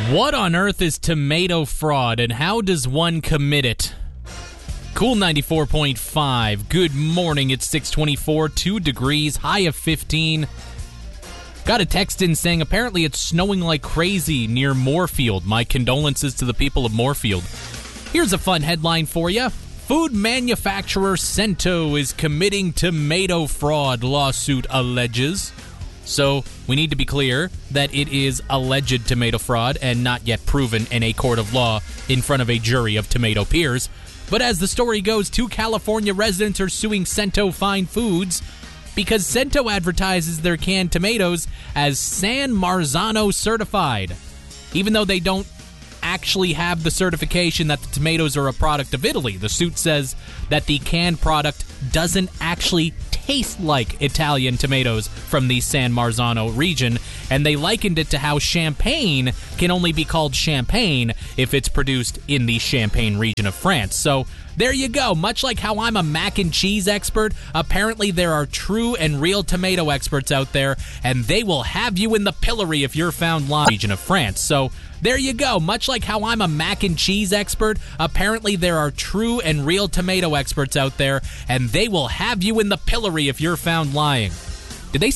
What on earth is tomato fraud, and how does one commit it? Cool 94.5. Good morning. It's 6:24, 2 degrees, high of 15. Got a text in saying apparently it's snowing like crazy near Moorfield. My condolences to the people of Moorfield. Here's a fun headline for you. Food manufacturer Cento is committing tomato fraud, lawsuit alleges. So we need to be clear that it is alleged tomato fraud and not yet proven in a court of law in front of a jury of tomato peers. But as the story goes, 2 California residents are suing Cento Fine Foods because Cento advertises their canned tomatoes as San Marzano certified, even though they don't actually have the certification that the tomatoes are a product of Italy. The suit says that the canned product doesn't actually taste like Italian tomatoes from the San Marzano region, and they likened it to how champagne can only be called champagne if it's produced in the Champagne region of France. So there you go. Much like how I'm a mac and cheese expert, apparently there are true and real tomato experts out there, and they will have you in the pillory if you're found lying in the region of France. So there you go. Much like how I'm a mac and cheese expert, apparently there are true and real tomato experts out there, and they will have you in the pillory if you're found lying.